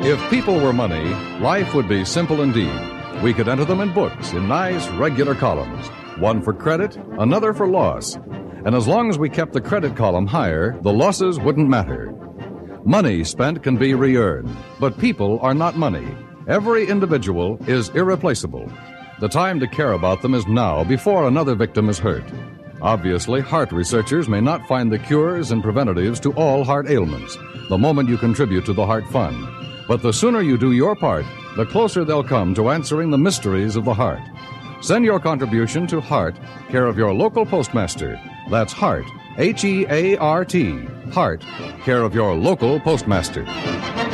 If people were money, life would be simple indeed. We could enter them in books in nice, regular columns. One for credit, another for loss. And as long as we kept the credit column higher, the losses wouldn't matter. Money spent can be re-earned, but people are not money. Every individual is irreplaceable. The time to care about them is now, before another victim is hurt. Obviously, heart researchers may not find the cures and preventatives to all heart ailments the moment you contribute to the Heart Fund. But the sooner you do your part, the closer they'll come to answering the mysteries of the heart. Send your contribution to Heart, care of your local postmaster. That's Heart, H-E-A-R-T, Heart, care of your local postmaster.